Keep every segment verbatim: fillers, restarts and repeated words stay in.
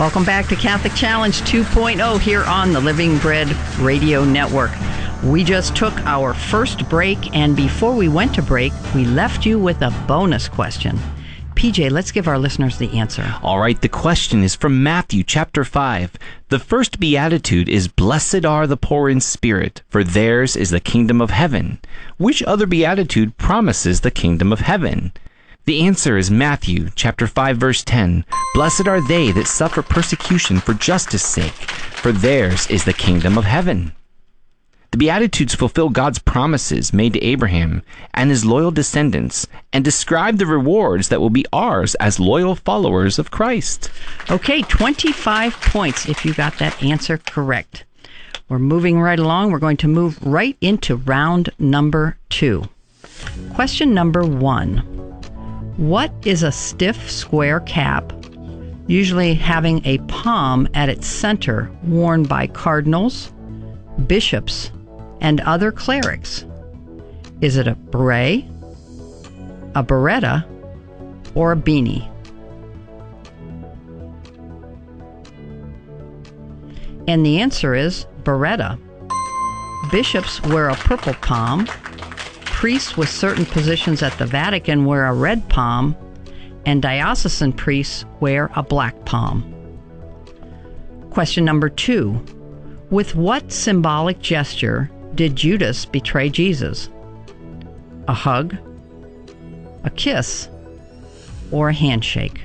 Welcome back to Catholic Challenge two point oh here on the Living Bread Radio Network. We just took our first break, and before we went to break, we left you with a bonus question. P J, let's give our listeners the answer. All right, the question is from Matthew chapter five. The first beatitude is, "Blessed are the poor in spirit, for theirs is the kingdom of heaven." Which other beatitude promises the kingdom of heaven? The answer is Matthew chapter five, verse ten. "Blessed are they that suffer persecution for justice' sake, for theirs is the kingdom of heaven." The Beatitudes fulfill God's promises made to Abraham and his loyal descendants and describe the rewards that will be ours as loyal followers of Christ. Okay, twenty-five points if you got that answer correct. We're moving right along. We're going to move right into round number two. Question number one. What is a stiff square cap, usually having a palm at its center, worn by cardinals, bishops, and other clerics? Is it a beret, a beretta, or a beanie? And the answer is beretta. Bishops wear a purple palm. Priests with certain positions at the Vatican wear a red palm, and diocesan priests wear a black palm. Question number two. With what symbolic gesture did Judas betray Jesus? A hug, a kiss, or a handshake?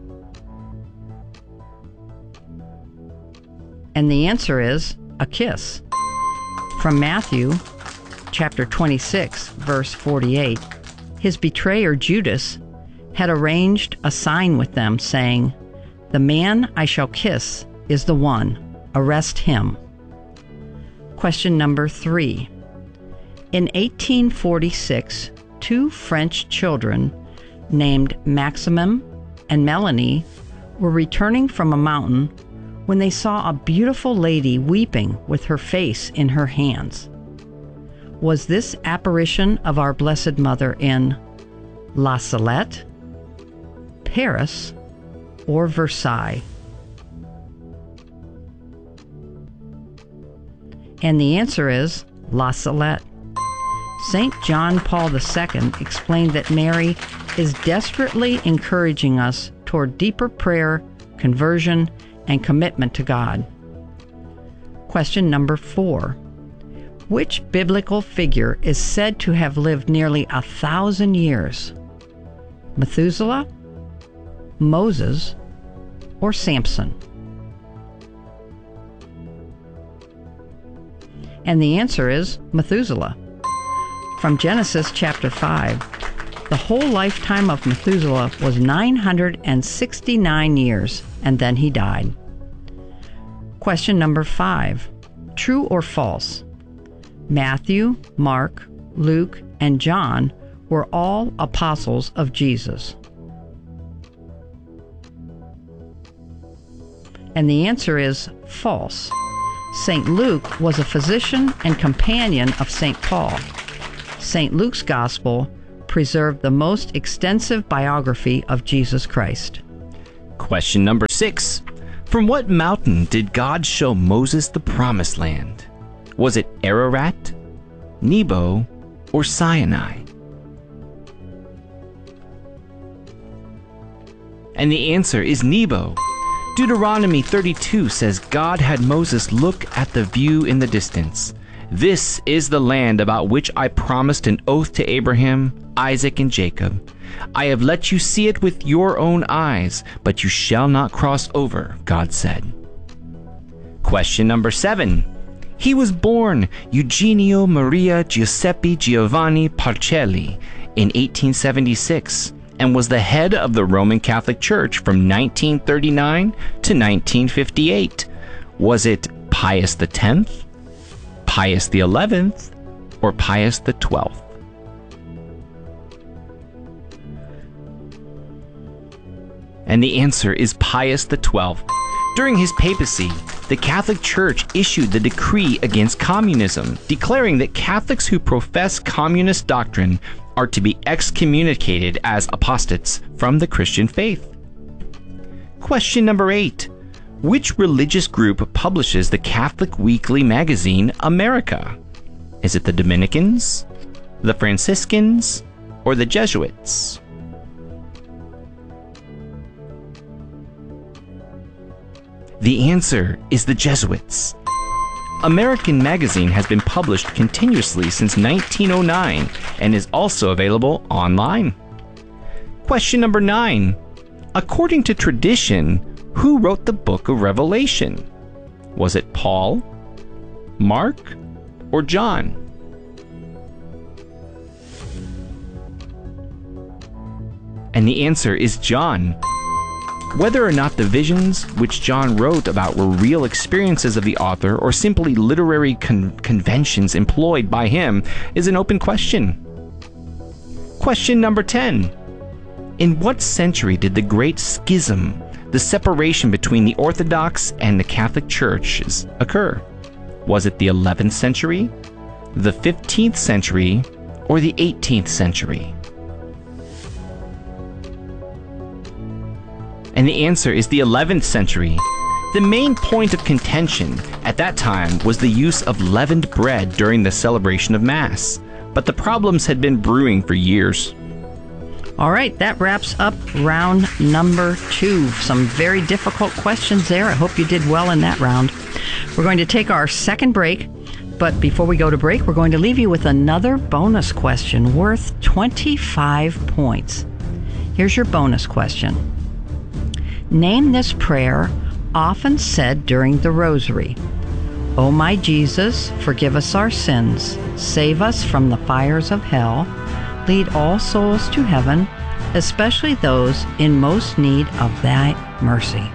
And the answer is a kiss. From Matthew chapter twenty-six, verse forty-eight, his betrayer Judas had arranged a sign with them saying, "The man I shall kiss is the one. Arrest him." Question number three. In eighteen forty-six, two French children named Maximum and Melanie were returning from a mountain when they saw a beautiful lady weeping with her face in her hands. Was this apparition of our Blessed Mother in La Salette, Paris, or Versailles? And the answer is La Salette. Saint John Paul the Second explained that Mary is desperately encouraging us toward deeper prayer, conversion, and commitment to God. Question number four. Which biblical figure is said to have lived nearly a thousand years? Methuselah, Moses, or Samson? And the answer is Methuselah. From Genesis chapter five, the whole lifetime of Methuselah was nine hundred sixty-nine years, and then he died. Question number five. True or false? Matthew, Mark, Luke, and John were all apostles of Jesus. And the answer is false. Saint Luke was a physician and companion of Saint Paul. Saint Luke's Gospel preserved the most extensive biography of Jesus Christ. Question number six. From what mountain did God show Moses the promised land? Was it Ararat, Nebo, or Sinai? And the answer is Nebo. Deuteronomy thirty-two says God had Moses look at the view in the distance. "This is the land about which I promised an oath to Abraham, Isaac, and Jacob. I have let you see it with your own eyes, but you shall not cross over," God said. Question number seven. He was born Eugenio Maria Giuseppe Giovanni Parcelli in eighteen seventy-six and was the head of the Roman Catholic Church from nineteen thirty-nine to nineteen fifty-eight. Was it Pius the tenth, Pius the eleventh, or Pius the twelfth? And the answer is Pius the twelfth. During his papacy, the Catholic Church issued the decree against communism, declaring that Catholics who profess communist doctrine are to be excommunicated as apostates from the Christian faith. Question number eight. Which religious group publishes the Catholic weekly magazine America? Is it the Dominicans, the Franciscans, or the Jesuits? The answer is the Jesuits. American Magazine has been published continuously since nineteen oh nine and is also available online. Question number nine. According to tradition, who wrote the book of Revelation? Was it Paul, Mark, or John? And the answer is John. Whether or not the visions which John wrote about were real experiences of the author or simply literary con- conventions employed by him is an open question. Question number ten. In what century did the Great Schism, the separation between the Orthodox and the Catholic Churches, occur? Was it the eleventh century, the fifteenth century, or the eighteenth century? And the answer is the eleventh century. The main point of contention at that time was the use of leavened bread during the celebration of Mass, but the problems had been brewing for years. All right, that wraps up round number two. Some very difficult questions there. I hope you did well in that round. We're going to take our second break, but before we go to break, we're going to leave you with another bonus question worth twenty-five points. Here's your bonus question. Name this prayer often said during the Rosary. O my Jesus, forgive us our sins, save us from the fires of hell, lead all souls to heaven, especially those in most need of thy mercy.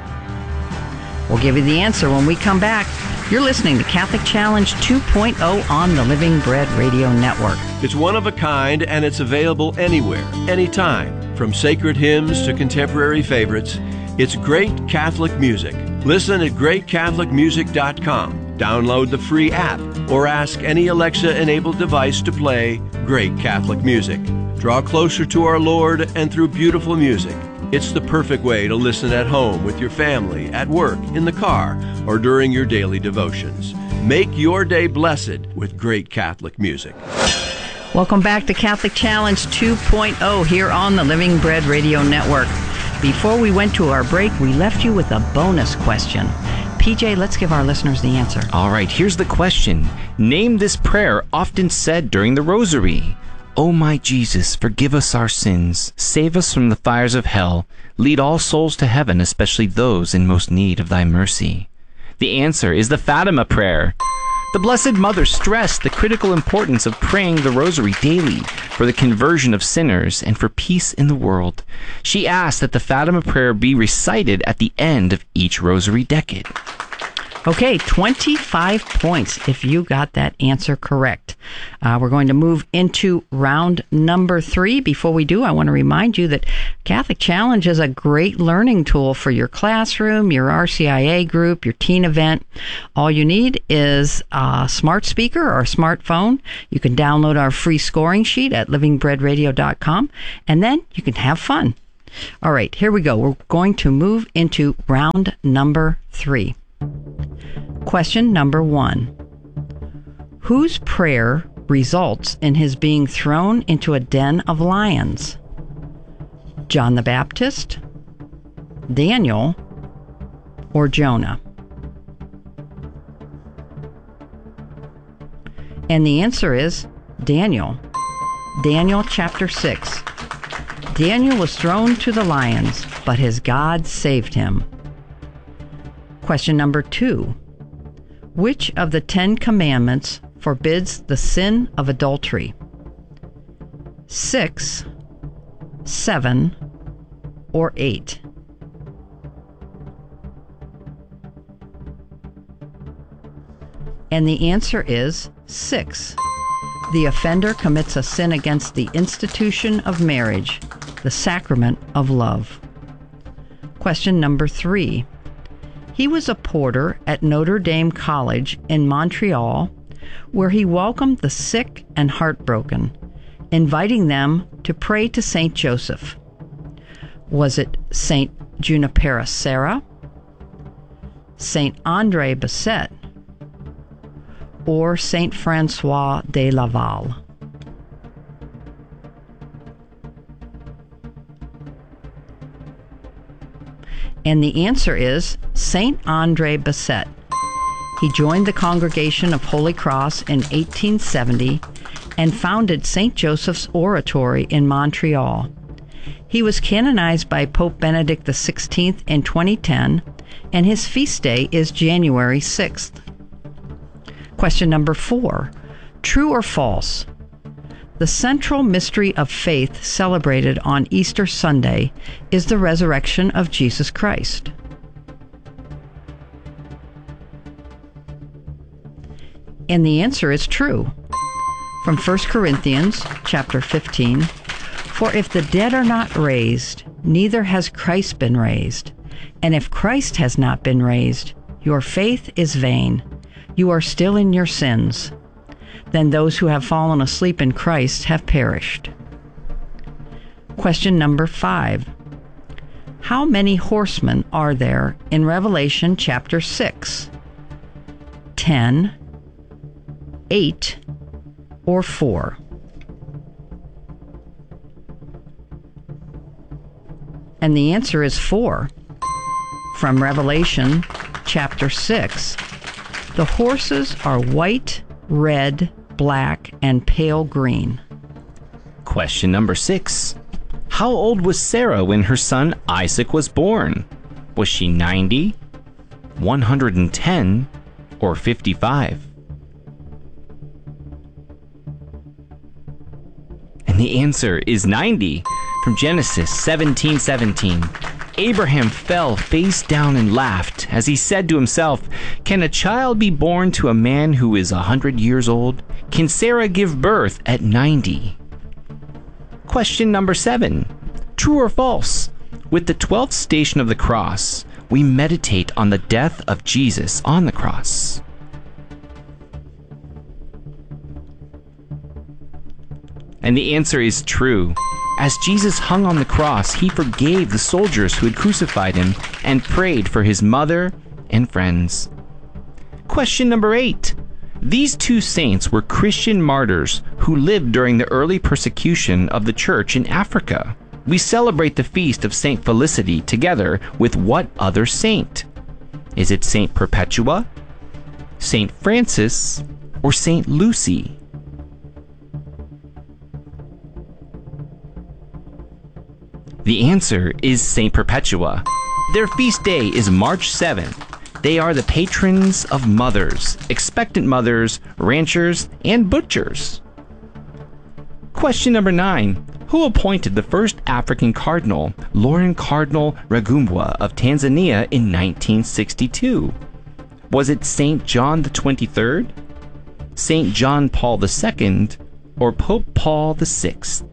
We'll give you the answer when we come back. You're listening to Catholic Challenge two point oh on the Living Bread Radio Network. It's one of a kind, and it's available anywhere, anytime. From sacred hymns to contemporary favorites, it's great Catholic music. Listen at great catholic music dot com. Download the free app or ask any Alexa-enabled device to play Great Catholic Music. Draw closer to our Lord and through beautiful music. It's the perfect way to listen at home with your family, at work, in the car, or during your daily devotions. Make your day blessed with Great Catholic Music. Welcome back to Catholic Challenge two point oh here on the Living Bread Radio Network. Before we went to our break, we left you with a bonus question. P J, let's give our listeners the answer. All right, here's the question. Name this prayer often said during the Rosary. O my Jesus, forgive us our sins, save us from the fires of hell, lead all souls to heaven, especially those in most need of thy mercy. The answer is the Fatima prayer. The Blessed Mother stressed the critical importance of praying the Rosary daily for the conversion of sinners and for peace in the world. She asked that the Fatima prayer be recited at the end of each Rosary decade. Okay, twenty-five points if you got that answer correct. Uh, we're going to move into round number three. Before we do, I want to remind you that Catholic Challenge is a great learning tool for your classroom, your R C I A group, your teen event. All you need is a smart speaker or a smartphone. You can download our free scoring sheet at living bread radio dot com, and then you can have fun. All right, here we go. We're going to move into round number three. Question number one. Whose prayer results in his being thrown into a den of lions? John the Baptist, Daniel, or Jonah? And the answer is Daniel. Daniel chapter six. Daniel was thrown to the lions, but his God saved him. Question number two. Which of the Ten Commandments forbids the sin of adultery? Six, seven, or eight? And the answer is six. The offender commits a sin against the institution of marriage, the sacrament of love. Question number three. He was a porter at Notre Dame College in Montreal, where he welcomed the sick and heartbroken, inviting them to pray to Saint Joseph. Was it Saint Junipero Serra, Saint Andre Bessette, or Saint Francois de Laval? And the answer is Saint Andre Bessette. He joined the Congregation of Holy Cross in eighteen seventy and founded Saint Joseph's Oratory in Montreal. He was canonized by Pope Benedict the sixteenth in twenty ten, and his feast day is January sixth. Question number four. True or false? The central mystery of faith celebrated on Easter Sunday is the resurrection of Jesus Christ. And the answer is true. From First Corinthians chapter fifteen, for if the dead are not raised, neither has Christ been raised. And if Christ has not been raised, your faith is vain. You are still in your sins. Then those who have fallen asleep in Christ have perished. Question number five. How many horsemen are there in Revelation chapter six? Ten, eight, or four? And the answer is four. From Revelation chapter six, the horses are white, red, black, and pale green. Question number six. How old was Sarah when her son Isaac was born? Was she ninety, one hundred ten, or fifty-five? And the answer is ninety. From Genesis seventeen seventeen. Abraham fell face down and laughed as he said to himself, "Can a child be born to a man who is a hundred years old? Can Sarah give birth at ninety?" Question number seven. True or false? With the twelfth station of the cross, we meditate on the death of Jesus on the cross. And the answer is true. As Jesus hung on the cross, he forgave the soldiers who had crucified him and prayed for his mother and friends. Question number eight. These two saints were Christian martyrs who lived during the early persecution of the church in Africa. We celebrate the feast of Saint Felicity together with what other saint? Is it Saint Perpetua, Saint Francis, or Saint Lucy? The answer is Saint Perpetua. Their feast day is March seventh. They are the patrons of mothers, expectant mothers, ranchers, and butchers. Question number nine. Who appointed the first African cardinal, Lord Cardinal Rugambwa of Tanzania in nineteen sixty-two? Was it Saint John the twenty-third, Saint John Paul the Second, or Pope Paul the Sixth?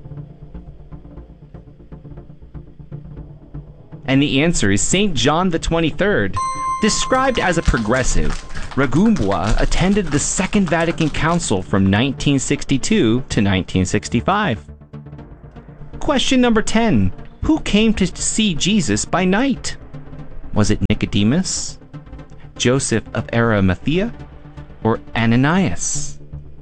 And the answer is Saint John the twenty-third. Described as a progressive, Rugambwa attended the Second Vatican Council from nineteen sixty-two to nineteen sixty-five. Question number ten. Who came to see Jesus by night? Was it Nicodemus, Joseph of Arimathea, or Ananias?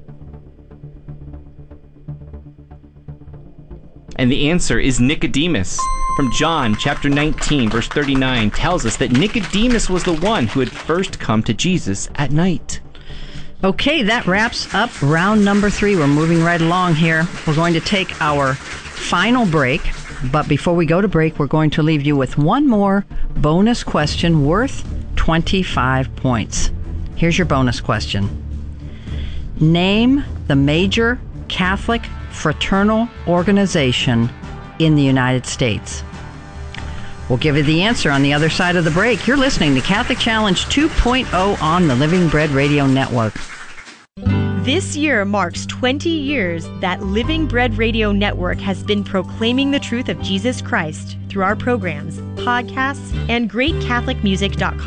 And the answer is Nicodemus. From John chapter nineteen, verse thirty-nine, tells us that Nicodemus was the one who had first come to Jesus at night. Okay, that wraps up round number three. We're moving right along here. We're going to take our final break, but before we go to break, we're going to leave you with one more bonus question worth twenty-five points. Here's your bonus question. Name the major Catholic fraternal organization in the United States. We'll give you the answer on the other side of the break. You're listening to Catholic Challenge two point oh on the Living Bread Radio Network. This year marks twenty years that Living Bread Radio Network has been proclaiming the truth of Jesus Christ through our programs, podcasts, and great catholic music dot com.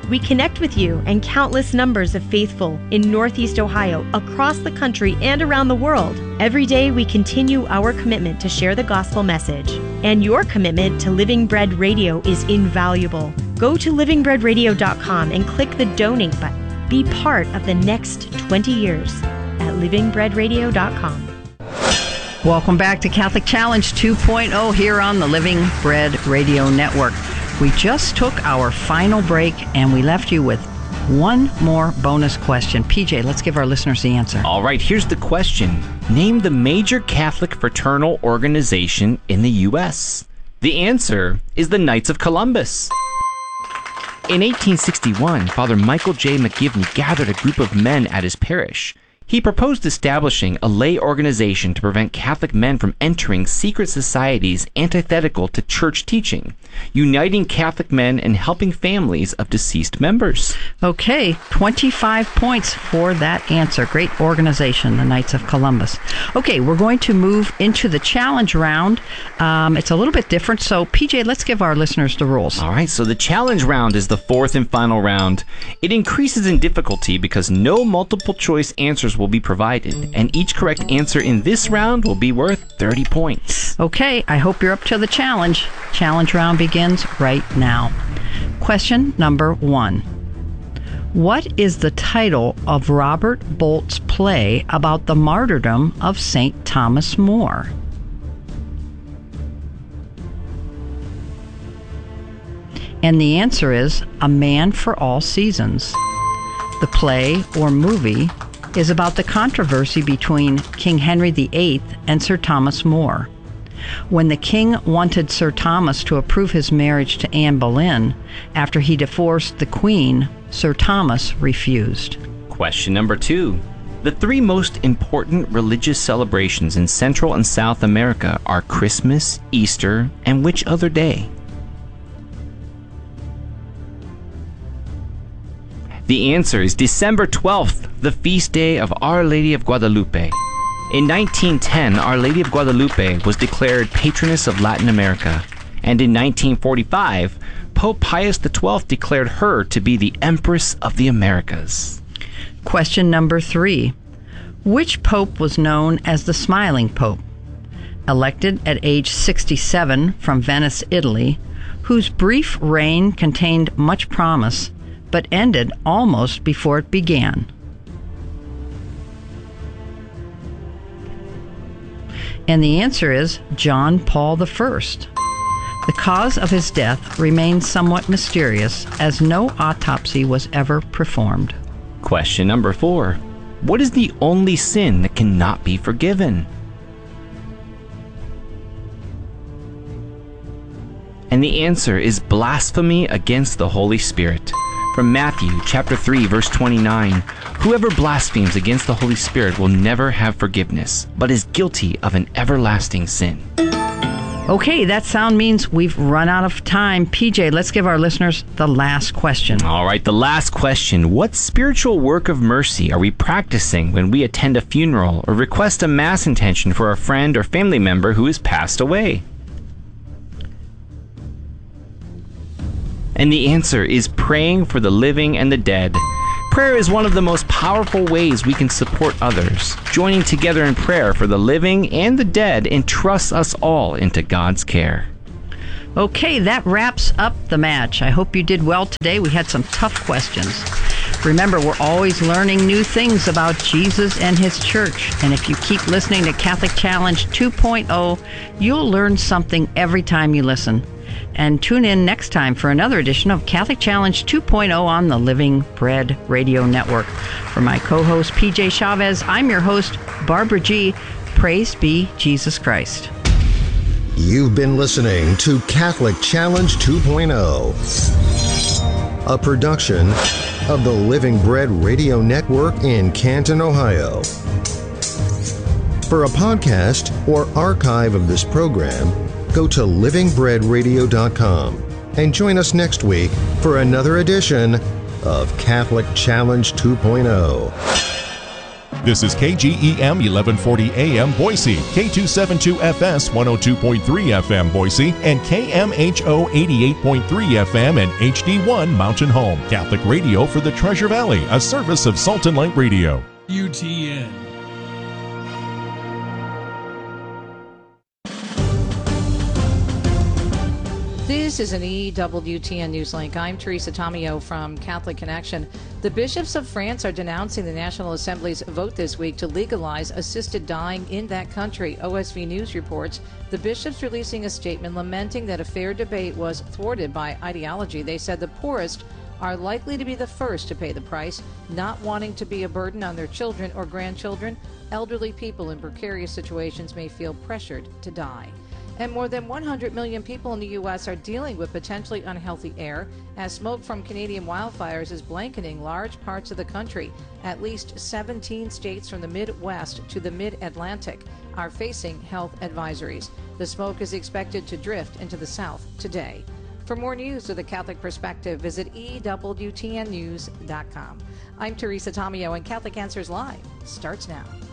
We connect with you and countless numbers of faithful in Northeast Ohio, across the country, and around the world. Every day we continue our commitment to share the gospel message. And your commitment to Living Bread Radio is invaluable. Go to living bread radio dot com and click the donate button. Be part of the next twenty years at living bread radio dot com. Welcome back to Catholic Challenge two point oh here on the Living Bread Radio Network. We just took our final break and we left you with one more bonus question. P J, let's give our listeners the answer. All right, here's the question. Name the major Catholic fraternal organization in the U S. The answer is the Knights of Columbus. In eighteen sixty-one, Father Michael J. McGivney gathered a group of men at his parish. He proposed establishing a lay organization to prevent Catholic men from entering secret societies antithetical to church teaching, uniting Catholic men and helping families of deceased members. Okay, twenty-five points for that answer. Great organization, the Knights of Columbus. Okay, we're going to move into the challenge round. Um, it's a little bit different, so P J, let's give our listeners the rules. All right, so the challenge round is the fourth and final round. It increases in difficulty because no multiple choice answers will be provided, and each correct answer in this round will be worth thirty points. Okay, I hope you're up to the challenge. Challenge round begins right now. Question number one. What is the title of Robert Bolt's play about the martyrdom of Saint Thomas More? And the answer is A Man for All Seasons. The play or movie is about the controversy between King Henry the Eighth and Sir Thomas More. When the king wanted Sir Thomas to approve his marriage to Anne Boleyn after he divorced the queen, Sir Thomas refused. Question number two. The three most important religious celebrations in Central and South America are Christmas, Easter, and which other day? The answer is December twelfth, the feast day of Our Lady of Guadalupe. In nineteen ten, Our Lady of Guadalupe was declared patroness of Latin America, and in nineteen forty-five, Pope Pius the twelfth declared her to be the Empress of the Americas. Question number three. Which pope was known as the Smiling Pope? Elected at age sixty-seven from Venice, Italy, whose brief reign contained much promise, but ended almost before it began. And the answer is John Paul the First. The cause of his death remains somewhat mysterious, as no autopsy was ever performed. Question number four. What is the only sin that cannot be forgiven? And the answer is blasphemy against the Holy Spirit. From Matthew chapter three, verse twenty-nine, whoever blasphemes against the Holy Spirit will never have forgiveness, but is guilty of an everlasting sin. Okay, that sound means we've run out of time. P J, let's give our listeners the last question. All right, the last question. What spiritual work of mercy are we practicing when we attend a funeral or request a mass intention for a friend or family member who has passed away? And the answer is praying for the living and the dead. Prayer is one of the most powerful ways we can support others. Joining together in prayer for the living and the dead entrusts us all into God's care. Okay, that wraps up the match. I hope you did well today. We had some tough questions. Remember, we're always learning new things about Jesus and his church. And if you keep listening to Catholic Challenge two point oh, you'll learn something every time you listen. And tune in next time for another edition of Catholic Challenge two point oh on the Living Bread Radio Network. For my co-host, P J Chavez, I'm your host, Barbara G. Praise be Jesus Christ. You've been listening to Catholic Challenge two point oh, a production of the Living Bread Radio Network in Canton, Ohio. For a podcast or archive of this program, go to living bread radio dot com and join us next week for another edition of Catholic Challenge two point oh. This is K G E M eleven forty A M Boise, K two seventy-two F S one oh two point three F M Boise, and K M H O eighty-eight point three F M and H D one Mountain Home. Catholic radio for the Treasure Valley, a service of Salt and Light Radio. U T N. This is an E W T N Newslink. I'm Teresa Tomeo from Catholic Connection. The bishops of France are denouncing the National Assembly's vote this week to legalize assisted dying in that country. O S V News reports the bishops releasing a statement lamenting that a fair debate was thwarted by ideology. They said the poorest are likely to be the first to pay the price, not wanting to be a burden on their children or grandchildren. Elderly people in precarious situations may feel pressured to die. And more than one hundred million people in the U S are dealing with potentially unhealthy air as smoke from Canadian wildfires is blanketing large parts of the country. At least seventeen states from the Midwest to the Mid-Atlantic are facing health advisories. The smoke is expected to drift into the south today. For more news with a Catholic perspective, visit E W T N news dot com. I'm Teresa Tomeo, and Catholic Answers Live starts now.